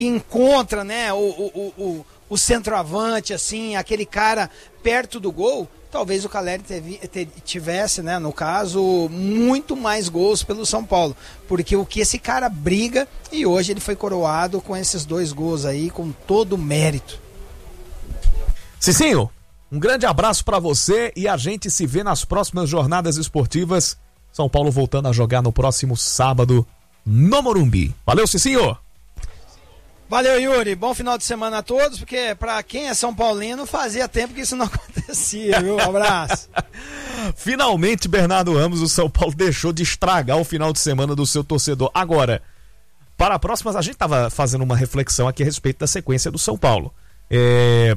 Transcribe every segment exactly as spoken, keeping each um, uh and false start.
encontra, né, o, o, o, o centroavante, assim, aquele cara perto do gol, talvez o Caleri tivesse, né, no caso, muito mais gols pelo São Paulo, porque o que esse cara briga, e hoje ele foi coroado com esses dois gols aí, com todo o mérito. Cicinho, um grande abraço pra você e a gente se vê nas próximas jornadas esportivas. São Paulo voltando a jogar no próximo sábado no Morumbi. Valeu, Cicinho! Valeu, Yuri. Bom final de semana a todos, porque pra quem é São Paulino, fazia tempo que isso não acontecia, viu? Um abraço. Finalmente, Bernardo Ramos, o São Paulo deixou de estragar o final de semana do seu torcedor. Agora, para a próxima, a gente estava fazendo uma reflexão aqui a respeito da sequência do São Paulo. É...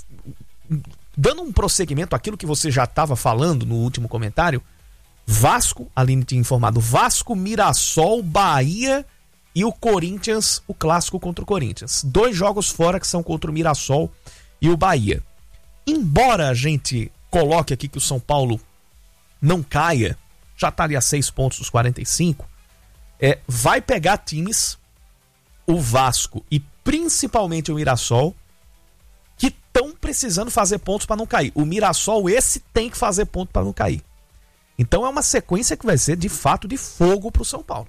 Dando um prosseguimento àquilo que você já estava falando no último comentário, Vasco, a Aline tinha informado, Vasco, Mirassol, Bahia e o Corinthians, o clássico contra o Corinthians. Dois jogos fora que são contra o Mirassol e o Bahia. Embora a gente coloque aqui que o São Paulo não caia, já está ali a seis pontos dos quarenta e cinco, é, vai pegar times, o Vasco e principalmente o Mirassol, que estão precisando fazer pontos para não cair. O Mirassol, esse tem que fazer ponto para não cair. Então é uma sequência que vai ser de fato de fogo para o São Paulo.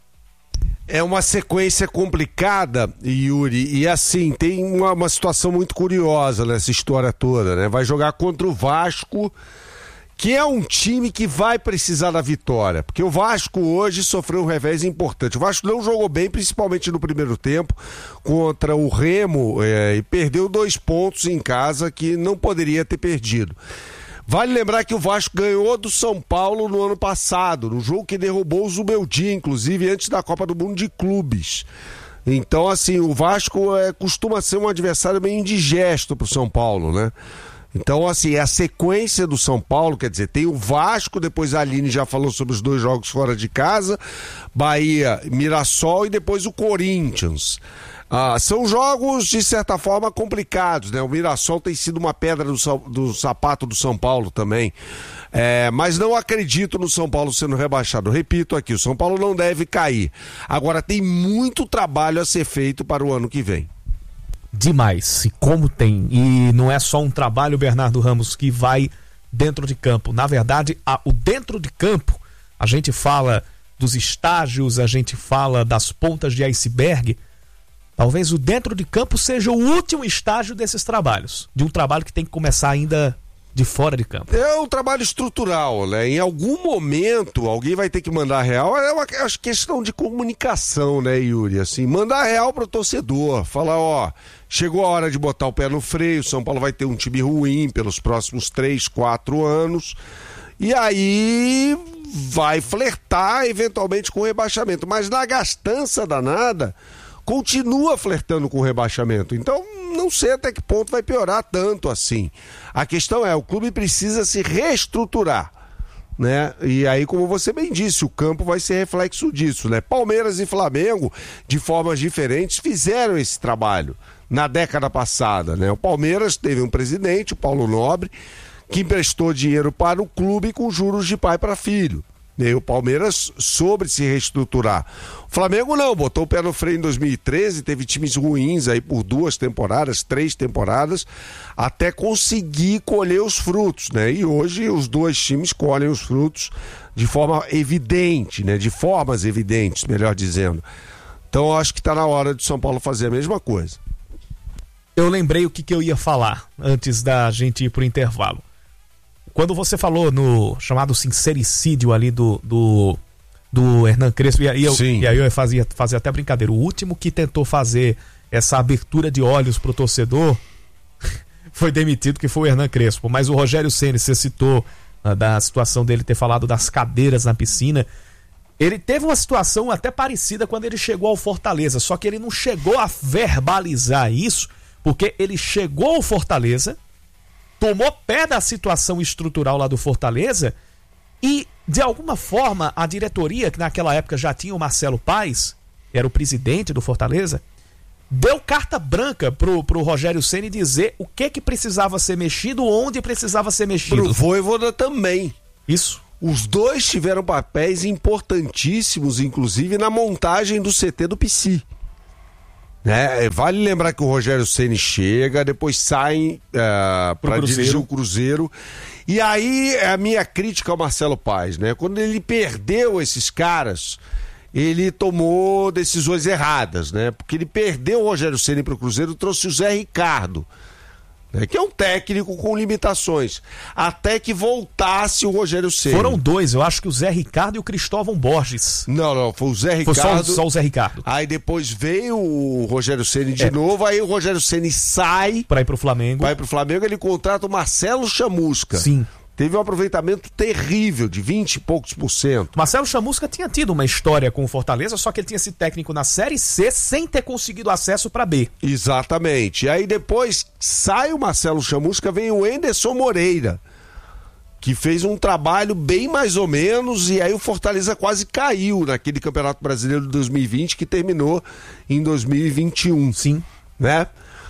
É uma sequência complicada, Yuri, e assim, tem uma, uma situação muito curiosa nessa história toda, né? Vai jogar contra o Vasco, que é um time que vai precisar da vitória, porque o Vasco hoje sofreu um revés importante. O Vasco não jogou bem, principalmente no primeiro tempo, contra o Remo, é, e perdeu dois pontos em casa que não poderia ter perdido. Vale lembrar que o Vasco ganhou do São Paulo no ano passado, no jogo que derrubou o Zubeldia, inclusive antes da Copa do Mundo de Clubes. Então, assim, o Vasco é, costuma ser um adversário meio indigesto pro São Paulo, né? Então, assim, a sequência do São Paulo, quer dizer, tem o Vasco, depois a Aline já falou sobre os dois jogos fora de casa, Bahia, Mirassol e depois o Corinthians. Ah, são jogos, de certa forma, complicados, né? O Mirassol tem sido uma pedra do, do sapato do São Paulo também. É, mas não acredito no São Paulo sendo rebaixado. Repito aqui, o São Paulo não deve cair. Agora, tem muito trabalho a ser feito para o ano que vem. Demais, e como tem. E não é só um trabalho, Bernardo Ramos, que vai dentro de campo. Na verdade, a, o dentro de campo, a gente fala dos estágios, a gente fala das pontas de iceberg. Talvez o dentro de campo seja o último estágio desses trabalhos. De um trabalho que tem que começar ainda de fora de campo. É um trabalho estrutural, né? Em algum momento alguém vai ter que mandar real. É uma questão de comunicação, né, Yuri? Assim, mandar real pro torcedor. Falar, ó, chegou a hora de botar o pé no freio. São Paulo vai ter um time ruim pelos próximos três, quatro anos. E aí vai flertar eventualmente com o rebaixamento. Mas na gastança danada, continua flertando com o rebaixamento. Então, não sei até que ponto vai piorar tanto assim. A questão é, o clube precisa se reestruturar, né? E aí, como você bem disse, o campo vai ser reflexo disso, né? Palmeiras e Flamengo, de formas diferentes, fizeram esse trabalho na década passada, né? O Palmeiras teve um presidente, o Paulo Nobre, que emprestou dinheiro para o clube com juros de pai para filho. E o Palmeiras soube se reestruturar. O Flamengo não, botou o pé no freio em dois mil e treze, teve times ruins aí por duas temporadas, três temporadas, até conseguir colher os frutos, né? E hoje os dois times colhem os frutos de forma evidente, né? De formas evidentes, melhor dizendo. Então acho que está na hora de São Paulo fazer a mesma coisa. Eu lembrei o que, que eu ia falar antes da gente ir pro intervalo. Quando você falou no chamado sincericídio ali do, do, do Hernan Crespo, e aí eu, e aí eu fazia, fazia até brincadeira, o último que tentou fazer essa abertura de olhos pro torcedor foi demitido, que foi o Hernan Crespo. Mas o Rogério Ceni, você citou uh, da situação dele ter falado das cadeiras na piscina. Ele teve uma situação até parecida quando ele chegou ao Fortaleza, só que ele não chegou a verbalizar isso, porque ele chegou ao Fortaleza, tomou pé da situação estrutural lá do Fortaleza e, de alguma forma, a diretoria, que naquela época já tinha o Marcelo Paes, era o presidente do Fortaleza, deu carta branca pro, pro Rogério Ceni dizer o que que precisava ser mexido, onde precisava ser mexido. Pro Vojvoda também. Isso. Os dois tiveram papéis importantíssimos, inclusive, na montagem do C T do P S I. Né? Vale lembrar que o Rogério Ceni chega, depois sai uh, para dirigir o Cruzeiro. E aí a minha crítica ao Marcelo Paes, né? Quando ele perdeu esses caras, ele tomou decisões erradas, né? Porque ele perdeu o Rogério Ceni para o Cruzeiro, trouxe o Zé Ricardo, né? Que é um técnico com limitações, até que voltasse o Rogério Ceni. Foram dois, eu acho que o Zé Ricardo e o Cristóvão Borges. Não, não, foi o Zé Ricardo. Foi só, só o Zé Ricardo. Aí depois veio o Rogério Ceni de é. novo, aí o Rogério Ceni sai para ir pro Flamengo. Vai pro Flamengo, ele contrata o Marcelo Chamusca. Sim. Teve um aproveitamento terrível, de vinte e poucos por cento. Marcelo Chamusca tinha tido uma história com o Fortaleza, só que ele tinha sido técnico na Série C sem ter conseguido acesso para B. Exatamente. E aí depois sai o Marcelo Chamusca, vem o Enderson Moreira, que fez um trabalho bem mais ou menos, e aí o Fortaleza quase caiu naquele Campeonato Brasileiro de dois mil e vinte, que terminou em dois mil e vinte e um. Sim. Né?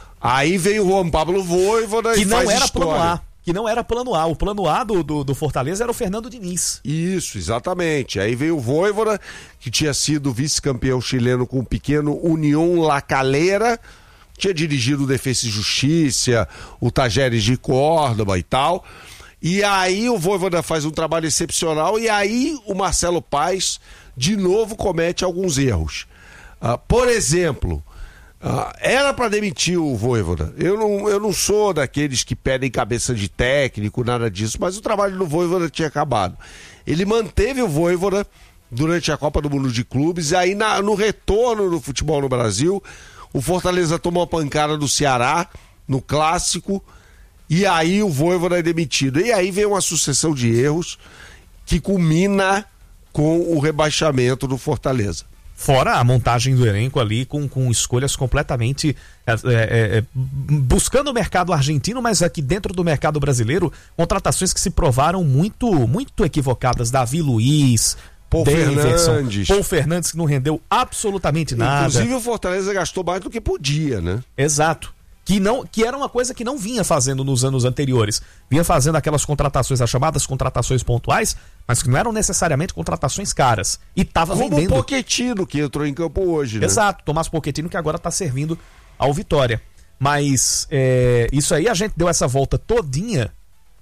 Aí veio o Juan Pablo Voivoda que e não faz era história. Plano A. Que não era plano A. O plano A do, do, do Fortaleza era o Fernando Diniz. Isso, exatamente. Aí veio o Voivoda, que tinha sido vice-campeão chileno com o pequeno União La Calera, tinha dirigido o Defensa e Justiça, o Tajeres de Córdoba e tal. E aí o Voivoda faz um trabalho excepcional e aí o Marcelo Paes de novo comete alguns erros. Uh, por exemplo... Ah, era para demitir o Voivoda. Eu não, eu não sou daqueles que pedem cabeça de técnico, nada disso, mas o trabalho do Voivoda tinha acabado. Ele manteve o Voivoda durante a Copa do Mundo de Clubes, e aí na, no retorno do futebol no Brasil, o Fortaleza tomou a pancada do Ceará no Clássico, e aí o Voivoda é demitido. E aí vem uma sucessão de erros que culmina com o rebaixamento do Fortaleza. Fora a montagem do elenco ali com, com escolhas completamente é, é, é, buscando o mercado argentino, mas aqui dentro do mercado brasileiro, contratações que se provaram muito, muito equivocadas. Davi Luiz, Paul Davidson, Fernandes. Paul Fernandes, que não rendeu absolutamente nada. Inclusive o Fortaleza gastou mais do que podia, né? Exato. Que, não, que era uma coisa que não vinha fazendo nos anos anteriores. Vinha fazendo aquelas contratações, as chamadas contratações pontuais, mas que não eram necessariamente contratações caras. E tava Como vendendo. o Pochettino, que entrou em campo hoje, né? Exato, Tomás Pochettino, que agora tá servindo ao Vitória. Mas é, isso aí a gente deu essa volta todinha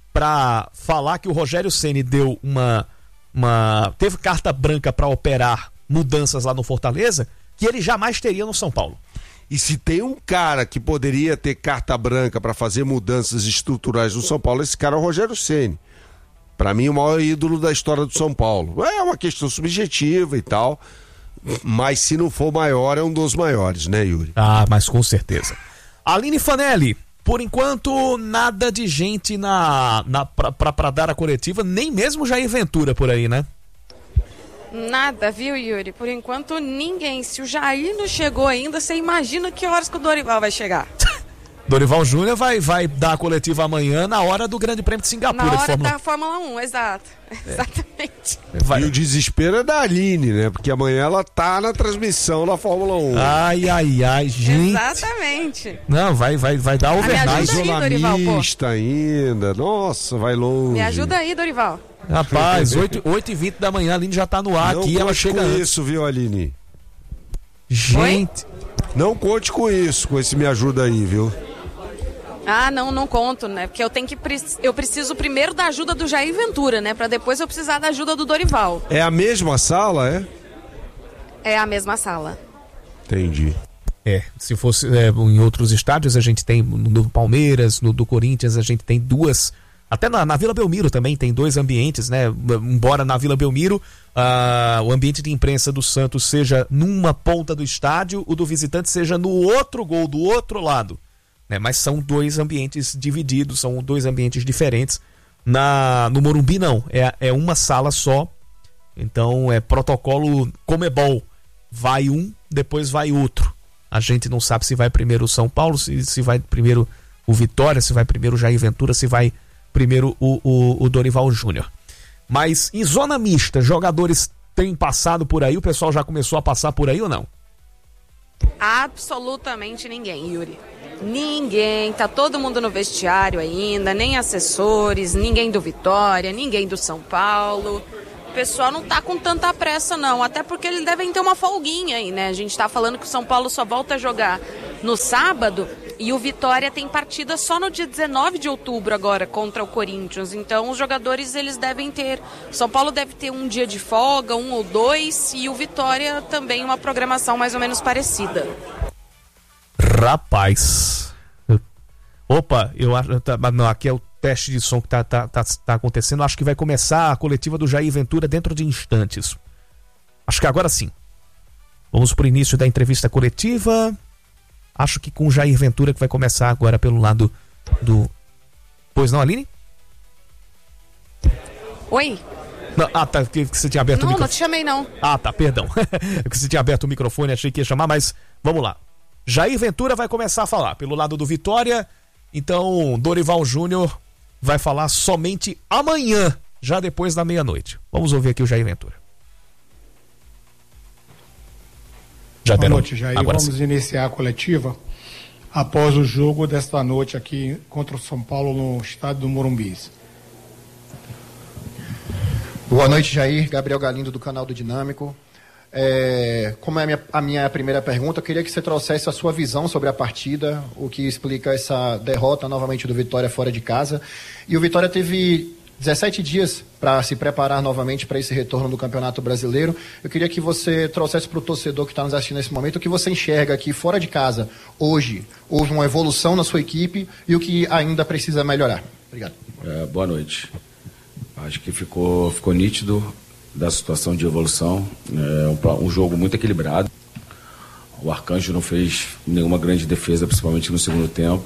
pra falar que o Rogério Ceni deu uma, uma... teve carta branca pra operar mudanças lá no Fortaleza, que ele jamais teria no São Paulo. E se tem um cara que poderia ter carta branca para fazer mudanças estruturais no São Paulo, esse cara é o Rogério Ceni. Para mim, o maior ídolo da história do São Paulo. É uma questão subjetiva e tal, mas se não for maior, é um dos maiores, né, Yuri? Ah, mas com certeza. Aline Fanelli, por enquanto, nada de gente na, na, pra, pra, pra dar a coletiva, nem mesmo Jair Ventura por aí, né? Nada, viu, Yuri? Por enquanto, ninguém. Se o Jair não chegou ainda, você imagina que horas que o Dorival vai chegar. Dorival Júnior vai, vai dar a coletiva amanhã na hora do Grande Prêmio de Singapura. Na hora de Fórmula... da Fórmula um, exato. É. Exatamente. Vai. E o desespero é da Aline, né? Porque amanhã ela tá na transmissão da Fórmula um. Ai, ai, ai, gente. Exatamente. Não, vai, vai, vai dar o verdade. Isolamista ainda. Nossa, vai longe. Me ajuda aí, Dorival. Rapaz, oito e vinte da manhã, a Aline já tá no ar não aqui, ela chega com antes. isso, viu, Aline? Gente. Não conte com isso, com esse me ajuda aí, viu? Ah, não, não conto, né? Porque eu tenho que eu preciso primeiro da ajuda do Jair Ventura, né? Pra depois eu precisar da ajuda do Dorival. É a mesma sala, é? É a mesma sala. Entendi. É, se fosse é, em outros estádios, a gente tem no do Palmeiras, no do Corinthians, a gente tem duas. Até na, na Vila Belmiro também tem dois ambientes, né? Embora na Vila Belmiro uh, o ambiente de imprensa do Santos seja numa ponta do estádio, o do visitante seja no outro gol, do outro lado. Né? Mas são dois ambientes divididos, são dois ambientes diferentes. Na, no Morumbi não, é, é uma sala só. Então é protocolo Comebol. Vai um, depois vai outro. A gente não sabe se vai primeiro o São Paulo, se, se vai primeiro o Vitória, se vai primeiro o Jair Ventura, se vai primeiro o, o, o Dorival Júnior. Mas em zona mista, jogadores têm passado por aí? O pessoal já começou a passar por aí ou não? Absolutamente ninguém, Yuri. Ninguém. Tá todo mundo no vestiário ainda, nem assessores, ninguém do Vitória, ninguém do São Paulo. o pessoal não tá com tanta pressa não, até porque eles devem ter uma folguinha aí, né? A gente tá falando que o São Paulo só volta a jogar no sábado e o Vitória tem partida só no dia dezenove de outubro agora contra o Corinthians, então os jogadores eles devem ter, São Paulo deve ter um dia de folga, um ou dois, e o Vitória também uma programação mais ou menos parecida. Rapaz, opa, eu acho, tá, não, aqui é o teste de som que tá, tá, tá, tá acontecendo, acho que vai começar a coletiva do Jair Ventura dentro de instantes, acho que agora sim, vamos pro início da entrevista coletiva. Acho que com o Jair Ventura que vai começar agora pelo lado do... Pois não, Aline? Oi? Não, ah, tá, que, que você tinha aberto não, o microfone. Não, não te chamei não. Ah, tá, perdão. É que você tinha aberto o microfone, achei que ia chamar, mas vamos lá. Jair Ventura vai começar a falar pelo lado do Vitória, então Dorival Júnior vai falar somente amanhã, já depois da meia-noite. Vamos ouvir aqui o Jair Ventura. Já Boa deram... noite, Jair. Agora Vamos sim. iniciar a coletiva após o jogo desta noite aqui contra o São Paulo no estádio do Morumbi. Boa noite, Jair. Gabriel Galindo, do canal do Dinâmico. É, como é a minha, a minha primeira pergunta, eu queria que você trouxesse a sua visão sobre a partida, o que explica essa derrota novamente do Vitória fora de casa. E o Vitória teve dezessete dias para se preparar novamente para esse retorno do Campeonato Brasileiro. Eu queria que você trouxesse para o torcedor que está nos assistindo nesse momento o que você enxerga aqui fora de casa. Hoje houve uma evolução na sua equipe e o que ainda precisa melhorar. Obrigado. É, boa noite. Acho que ficou, ficou nítido da situação de evolução. É um, um jogo muito equilibrado. O Arcanjo não fez nenhuma grande defesa, principalmente no segundo tempo.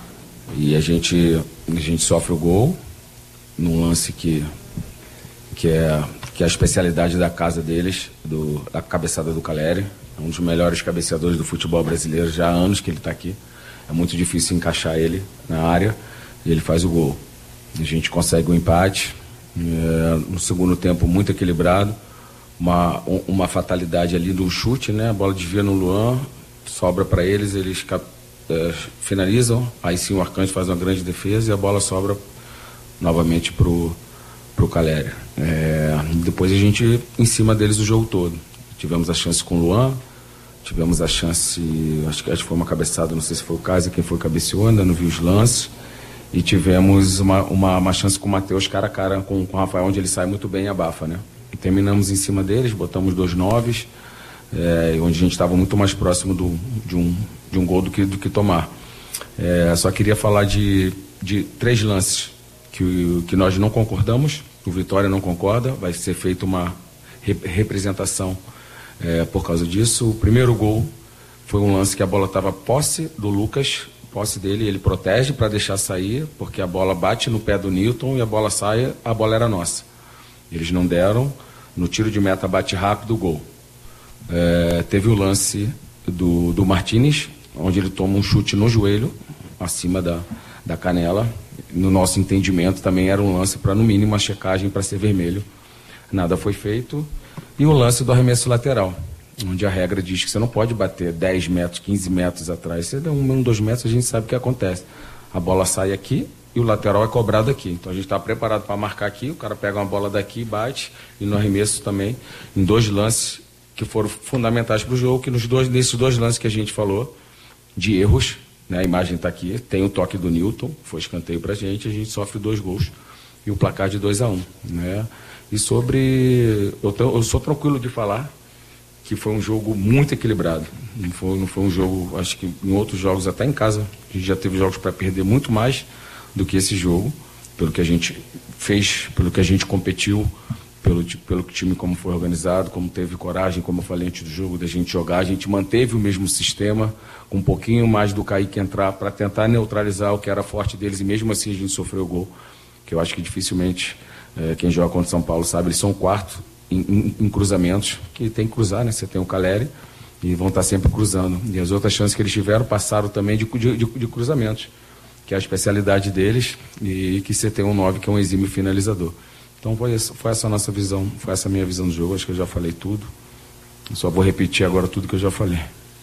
E a gente, a gente sofre o gol num lance que, que, é, que é a especialidade da casa deles, do, da cabeçada do Caleri. É um dos melhores cabeceadores do futebol brasileiro, já há anos que ele está aqui. É muito difícil encaixar ele na área e ele faz o gol. A gente consegue o empate, é, no segundo tempo muito equilibrado, uma, uma fatalidade ali do chute, né? A bola desvia no Luan, sobra para eles, eles é, finalizam, aí sim o Arcanjo faz uma grande defesa e a bola sobra novamente pro, pro Caleri. É, depois a gente em cima deles o jogo todo. Tivemos a chance com o Luan, tivemos a chance, acho que, acho que foi uma cabeçada, não sei se foi o Kaiser quem foi cabeceou, ainda não vi os lances. E tivemos uma, uma, uma chance com o Matheus cara a cara com, com o Rafael, onde ele sai muito bem e abafa, né? E terminamos em cima deles, botamos dois noves, é, onde a gente estava muito mais próximo do, de, um, de um gol do que, do que tomar. É, só queria falar de, de três lances que, que nós não concordamos, o Vitória não concorda, vai ser feita uma rep- representação é, por causa disso. O primeiro gol foi um lance que a bola estava posse do Lucas, posse dele, ele protege para deixar sair, porque a bola bate no pé do Newton e a bola sai, a bola era nossa. Eles não deram, no tiro de meta bate rápido, gol. É, teve o lance do, do Martínez, onde ele toma um chute no joelho, acima da, da canela. No nosso entendimento também era um lance para, no mínimo, uma checagem para ser vermelho. Nada foi feito. E o lance do arremesso lateral, onde a regra diz que você não pode bater dez metros, quinze metros atrás. Você dá um, um, dois metros, a gente sabe o que acontece. A bola sai aqui e o lateral é cobrado aqui. Então a gente está preparado para marcar aqui, o cara pega uma bola daqui, bate, e no arremesso também, em dois lances que foram fundamentais para o jogo, que nos dois, nesses dois lances que a gente falou, de erros, né, a imagem está aqui, tem o toque do Newton, foi escanteio para a gente, a gente sofre dois gols e o placar de dois a um. Né? E sobre... Eu, tô, eu sou tranquilo de falar que foi um jogo muito equilibrado. Não foi, não foi um jogo, acho que em outros jogos, até em casa, a gente já teve jogos para perder muito mais do que esse jogo, pelo que a gente fez, pelo que a gente competiu, pelo, pelo time como foi organizado, como teve coragem, como eu falei antes do jogo, da gente jogar. A gente manteve o mesmo sistema, com um pouquinho mais do Kaique entrar para tentar neutralizar o que era forte deles, e mesmo assim a gente sofreu o gol, que eu acho que dificilmente é, quem joga contra o São Paulo sabe, eles são o quarto em, em, em cruzamentos, que tem que cruzar, né? Você tem o Caleri e vão estar sempre cruzando. E as outras chances que eles tiveram passaram também de, de, de, de cruzamentos, que é a especialidade deles, e que você tem um nove que é um exímio finalizador. Então foi essa, foi essa a nossa visão, foi essa a minha visão do jogo. Acho que eu já falei tudo. Só vou repetir agora tudo que eu já falei.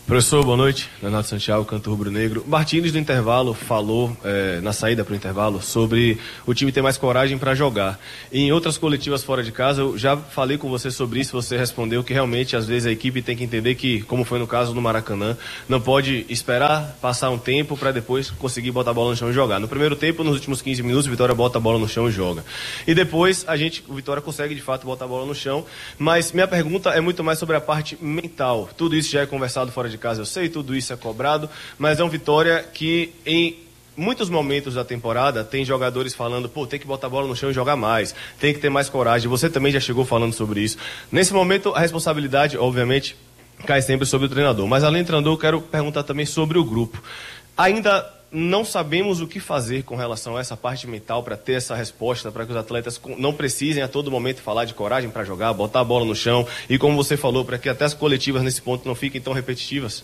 Professor, boa noite. Leonardo Santiago, Canto Rubro Negro. Martins, do intervalo, falou, é, na saída para o intervalo, sobre o time ter mais coragem para jogar. E em outras coletivas fora de casa, eu já falei com você sobre isso, você respondeu que realmente, às vezes, a equipe tem que entender que, como foi no caso do Maracanã, não pode esperar passar um tempo para depois conseguir botar a bola no chão e jogar. No primeiro tempo, nos últimos quinze minutos, o Vitória bota a bola no chão e joga. E depois, a gente, o Vitória consegue, de fato, botar a bola no chão. Mas minha pergunta é muito mais sobre a parte mental. Tudo isso já é conversado fora de casa, eu sei, tudo isso é cobrado, mas é um Vitória que em muitos momentos da temporada tem jogadores falando, pô, tem que botar a bola no chão e jogar mais, tem que ter mais coragem. Você também já chegou falando sobre isso. Nesse momento, a responsabilidade, obviamente, cai sempre sobre o treinador. Mas além do treinador, eu quero perguntar também sobre o grupo. Ainda não sabemos o que fazer com relação a essa parte mental para ter essa resposta, para que os atletas não precisem a todo momento falar de coragem para jogar, botar a bola no chão e, como você falou, para que até as coletivas nesse ponto não fiquem tão repetitivas?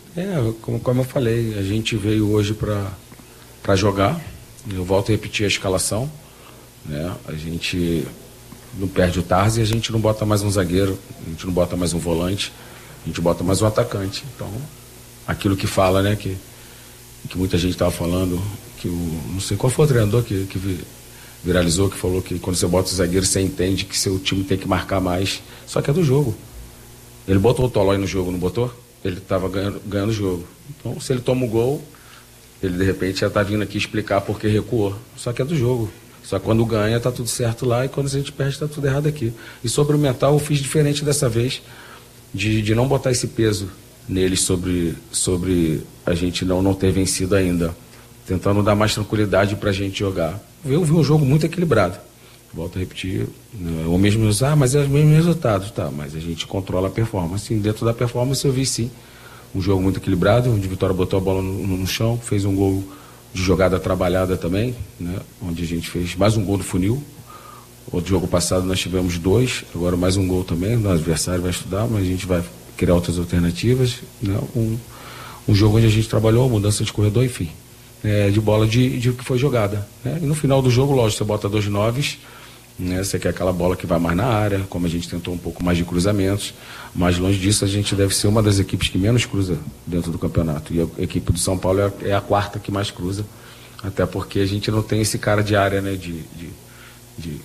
É, como, como eu falei, a gente veio hoje para para jogar. Eu volto a repetir a escalação, né? A gente não perde o Tarzi, a gente não bota mais um zagueiro, a gente não bota mais um volante, a gente bota mais um atacante. Então, aquilo que fala, né, que que muita gente estava falando, que o, não sei qual foi o treinador que, que viralizou, que falou que quando você bota o zagueiro, você entende que seu time tem que marcar mais, só que é do jogo. Ele botou o Tolói no jogo, não botou? Ele estava ganhando, ganhando o jogo. Então, se ele toma o gol, ele de repente já está vindo aqui explicar por que recuou, só que é do jogo. Só que quando ganha, está tudo certo lá, e quando a gente perde, está tudo errado aqui. E sobre o mental, eu fiz diferente dessa vez, de, de não botar esse peso neles sobre, sobre a gente não, não ter vencido ainda, tentando dar mais tranquilidade para a gente jogar. Eu vi um jogo muito equilibrado, volto a repetir, né, o mesmo, ah, mas é os mesmos resultados, tá, mas a gente controla a performance, e dentro da performance eu vi sim, um jogo muito equilibrado, onde o Vitória botou a bola no, no, no chão, fez um gol de jogada trabalhada também, né, onde a gente fez mais um gol do funil. Outro jogo passado nós tivemos dois, agora mais um gol também, o adversário vai estudar, mas a gente vai criar outras alternativas, né? um, um jogo onde a gente trabalhou, mudança de corredor, enfim, é, de bola de, de que foi jogada, né? E no final do jogo, lógico, você bota dois noves, né? Você quer aquela bola que vai mais na área, como a gente tentou um pouco mais de cruzamentos, mas longe disso a gente deve ser uma das equipes que menos cruza dentro do campeonato, e a equipe do São Paulo é, é a quarta que mais cruza, até porque a gente não tem esse cara de área, né? de, de, de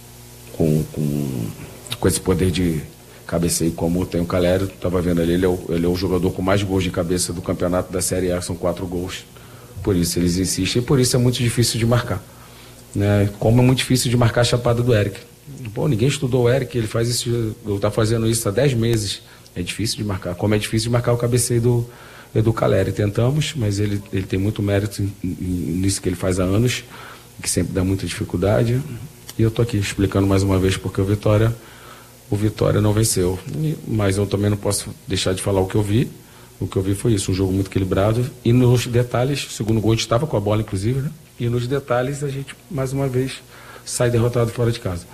com, com, com esse poder de cabeceio como tem o Calério, estava vendo ali, ele é, o, ele é o jogador com mais gols de cabeça do campeonato da Série A, são quatro gols. Por isso eles insistem, e por isso é muito difícil de marcar. Né? Como é muito difícil de marcar a chapada do Eric. Pô, ninguém estudou o Eric, ele faz isso, está fazendo isso há dez meses. É difícil de marcar, como é difícil de marcar o cabeceio do, do Calério. Tentamos, mas ele, ele tem muito mérito nisso que ele faz há anos, que sempre dá muita dificuldade. E eu estou aqui explicando mais uma vez porque o Vitória O Vitória não venceu, mas eu também não posso deixar de falar o que eu vi. O que eu vi foi isso, um jogo muito equilibrado. E nos detalhes, o segundo gol a gente estava com a bola, inclusive, né? E nos detalhes a gente, mais uma vez, sai derrotado fora de casa.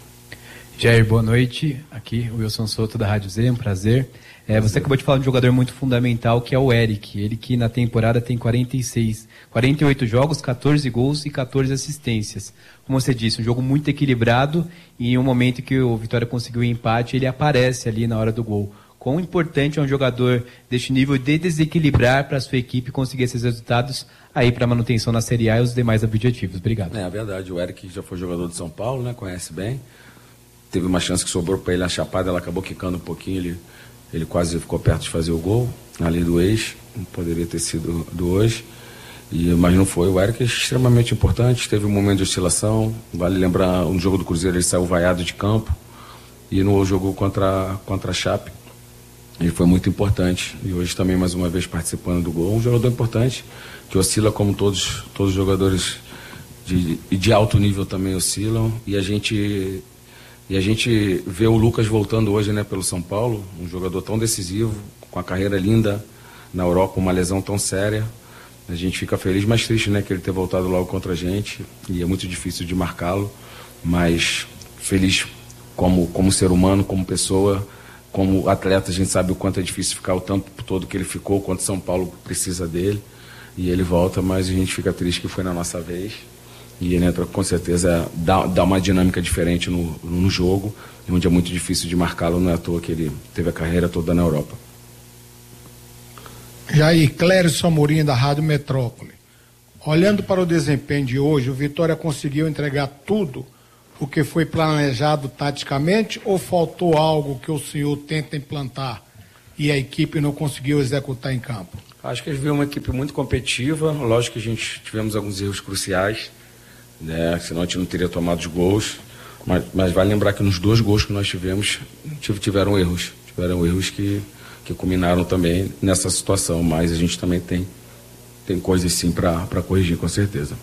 Jair, boa noite. Aqui, o Wilson Soto da Rádio Z, um prazer. É, você acabou de falar de um jogador muito fundamental, que é o Eric. Ele que na temporada tem quarenta e seis, quarenta e oito jogos, quatorze gols e quatorze assistências. Como você disse, um jogo muito equilibrado, e em um momento que o Vitória conseguiu o empate, ele aparece ali na hora do gol. Quão importante é um jogador deste nível de desequilibrar para a sua equipe conseguir esses resultados aí para a manutenção na Série A e os demais objetivos. Obrigado. É, é verdade, o Eric já foi jogador de São Paulo, né? Conhece bem. Teve uma chance que sobrou para ele na chapada, ela acabou quicando um pouquinho, ele, ele quase ficou perto de fazer o gol, ali do ex, poderia ter sido do hoje, e, mas não foi. O Eric é extremamente importante, teve um momento de oscilação, vale lembrar, no jogo do Cruzeiro ele saiu vaiado de campo, e no jogo contra, contra a Chape, ele foi muito importante, e hoje também mais uma vez participando do gol, um jogador importante, que oscila como todos, todos os jogadores de, de alto nível também oscilam, e a gente... E a gente vê o Lucas voltando hoje, né, pelo São Paulo, um jogador tão decisivo, com a carreira linda na Europa, uma lesão tão séria. A gente fica feliz, mas triste, né, que ele ter voltado logo contra a gente, e é muito difícil de marcá-lo, mas feliz como, como ser humano, como pessoa, como atleta. A gente sabe o quanto é difícil ficar o tempo todo que ele ficou, o quanto São Paulo precisa dele, e ele volta, mas a gente fica triste que foi na nossa vez. E ele entra, com certeza, dá, dá uma dinâmica diferente no, no jogo, onde é muito difícil de marcá-lo, não é à toa que ele teve a carreira toda na Europa. Jair, Clérison Amorim, da Rádio Metrópole. Olhando para o desempenho de hoje, o Vitória conseguiu entregar tudo o que foi planejado taticamente ou faltou algo que o senhor tenta implantar e a equipe não conseguiu executar em campo? Acho que a gente viu uma equipe muito competitiva. Lógico que a gente tivemos alguns erros cruciais, né? Senão a gente não teria tomado os gols. Mas, mas vale lembrar que nos dois gols que nós tivemos, tiveram erros. Tiveram erros que, que culminaram também nessa situação. Mas a gente também tem, tem coisas sim para corrigir, com certeza.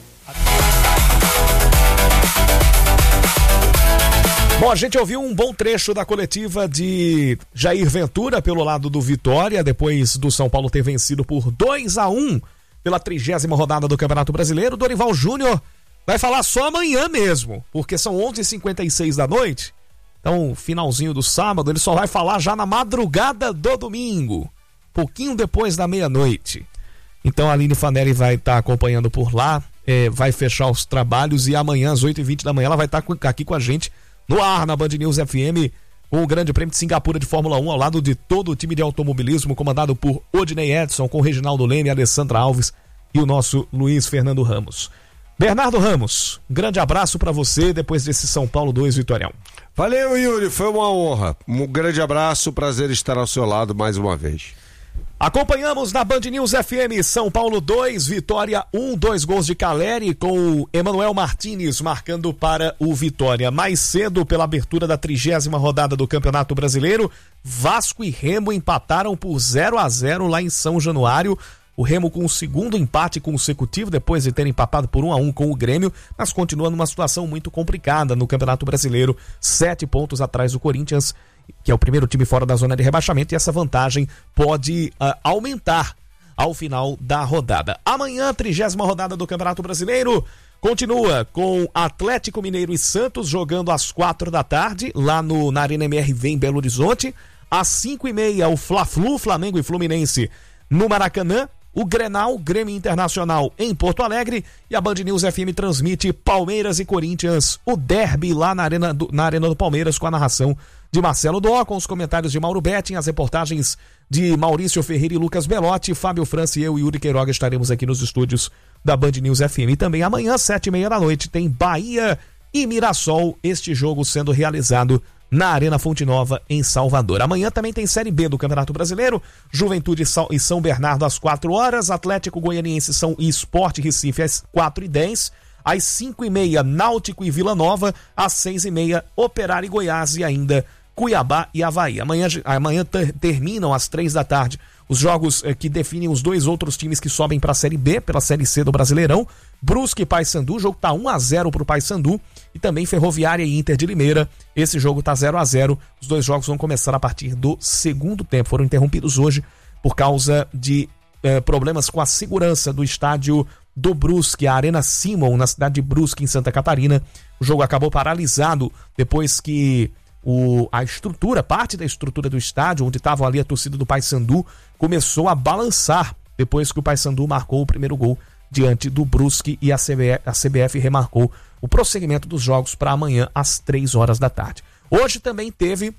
Bom, a gente ouviu um bom trecho da coletiva de Jair Ventura pelo lado do Vitória, depois do São Paulo ter vencido por dois a um pela trigésima rodada do Campeonato Brasileiro. Dorival Júnior vai falar só amanhã mesmo, porque são onze e cinquenta e seis da noite. Então, finalzinho do sábado, ele só vai falar já na madrugada do domingo, pouquinho depois da meia-noite. Então, a Aline Fanelli vai estar tá acompanhando por lá, é, vai fechar os trabalhos e amanhã, às oito e vinte da manhã, ela vai estar tá aqui com a gente no ar, na Band News F M, com o Grande Prêmio de Singapura de Fórmula um, ao lado de todo o time de automobilismo, comandado por Odinei Edson, com Reginaldo Leme, Alessandra Alves e o nosso Luiz Fernando Ramos. Bernardo Ramos, um grande abraço para você depois desse São Paulo dois Vitória um. Valeu, Yuri, foi uma honra. Um grande abraço, prazer estar ao seu lado mais uma vez. Acompanhamos na Band News F M São Paulo dois, Vitória um, dois gols de Caleri, com o Emanuel Martínez marcando para o Vitória. Mais cedo, pela abertura da trigésima rodada do Campeonato Brasileiro, Vasco e Remo empataram por zero a zero lá em São Januário. O Remo com o segundo empate consecutivo, depois de ter empatado por um a um com o Grêmio, mas continua numa situação muito complicada no Campeonato Brasileiro, sete pontos atrás do Corinthians, que é o primeiro time fora da zona de rebaixamento, e essa vantagem pode uh, aumentar ao final da rodada. Amanhã, trigésima rodada do Campeonato Brasileiro, continua com Atlético Mineiro e Santos jogando às quatro da tarde, lá no, na Arena M R V em Belo Horizonte. Às cinco e meia, o Fla-Flu, Flamengo e Fluminense no Maracanã. O Grenal, Grêmio Internacional em Porto Alegre, e a Band News F M transmite Palmeiras e Corinthians, o derby lá na Arena do, na Arena do Palmeiras, com a narração de Marcelo Dó, com os comentários de Mauro Betting, as reportagens de Maurício Ferreira e Lucas Belotti, Fábio França e eu e Yuri Queiroga estaremos aqui nos estúdios da Band News F M. E também amanhã, sete e meia da noite, tem Bahia e Mirassol, este jogo sendo realizado na Arena Fonte Nova, em Salvador. Amanhã também tem Série B do Campeonato Brasileiro, Juventude e São Bernardo às quatro horas, Atlético Goianiense São e Sport Recife às quatro e dez, às cinco e meia Náutico e Vila Nova, às seis e meia Operário e Goiás e ainda Cuiabá e Avaí. Amanhã, amanhã ter, terminam às três da tarde os jogos eh, que definem os dois outros times que sobem para a Série B, pela Série C do Brasileirão. Brusque e Paysandu, o jogo tá um a zero pro Paysandu, e também Ferroviária e Inter de Limeira, esse jogo tá zero a zero. Os dois jogos vão começar a partir do segundo tempo, foram interrompidos hoje por causa de eh, problemas com a segurança do estádio do Brusque, a Arena Simon, na cidade de Brusque, em Santa Catarina. O jogo acabou paralisado depois que O, a estrutura, parte da estrutura do estádio, onde estava ali a torcida do Paysandu, começou a balançar depois que o Paysandu marcou o primeiro gol diante do Brusque, e a C B F, a C B F remarcou o prosseguimento dos jogos para amanhã às três horas da tarde. Hoje também teve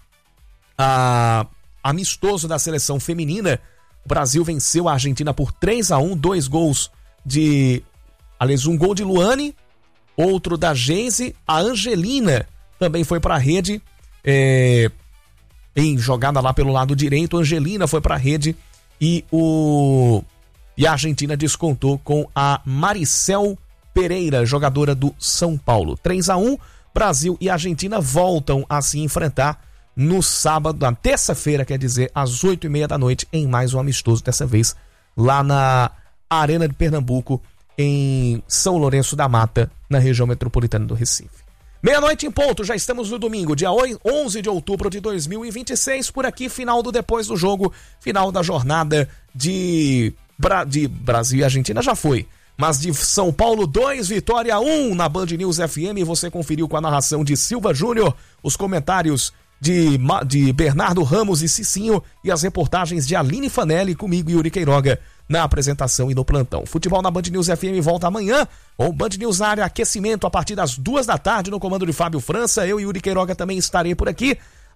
a amistoso da seleção feminina. O Brasil venceu a Argentina por três a um, dois gols de... aliás, um gol de Luane, outro da Geise. A Angelina também foi para a rede, É, em jogada lá pelo lado direito. Angelina foi para a rede e, o, e a Argentina descontou com a Maricel Pereira, jogadora do São Paulo. três a um, Brasil e Argentina voltam a se enfrentar no sábado, na terça-feira, quer dizer, às oito e meia da noite, em mais um amistoso, dessa vez lá na Arena de Pernambuco, em São Lourenço da Mata, na região metropolitana do Recife. Meia-noite em ponto, já estamos no domingo, dia onze de outubro de dois mil e vinte e seis, por aqui, final do Depois do Jogo, final da jornada de, Bra... de Brasil e Argentina já foi, mas de São Paulo dois, Vitória um, na Band News F M, você conferiu com a narração de Silva Júnior, os comentários de, Ma... de Bernardo Ramos e Cicinho, e as reportagens de Aline Fanelli, comigo e Yuri Queiroga, na apresentação e no plantão. Futebol na Band News F M volta amanhã, com Band News na área, aquecimento a partir das duas da tarde, no comando de Fábio França. Eu e Yuri Queiroga também estarei por aqui.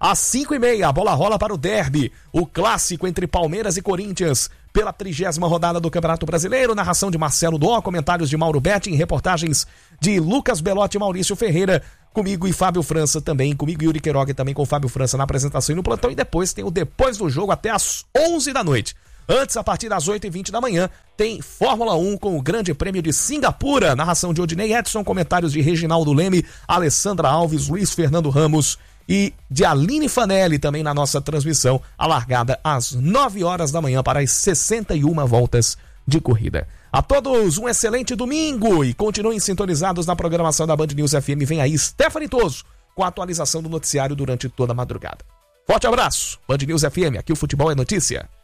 Às cinco e meia, a bola rola para o derby, o clássico entre Palmeiras e Corinthians, pela trigésima rodada do Campeonato Brasileiro. Narração de Marcelo Dó, comentários de Mauro Betting, reportagens de Lucas Belotti e Maurício Ferreira, comigo e Fábio França também, comigo e Yuri Queiroga também com o Fábio França na apresentação e no plantão. E depois tem o Depois do Jogo até às onze da noite. Antes, a partir das oito e vinte da manhã, tem Fórmula um com o Grande Prêmio de Singapura. Narração de Odinei Edson, comentários de Reginaldo Leme, Alessandra Alves, Luiz Fernando Ramos e de Aline Fanelli também na nossa transmissão, a largada às nove horas da manhã para as sessenta e uma voltas de corrida. A todos um excelente domingo e continuem sintonizados na programação da Band News F M. Vem aí Stephanie Toso com a atualização do noticiário durante toda a madrugada. Forte abraço, Band News F M, aqui o futebol é notícia.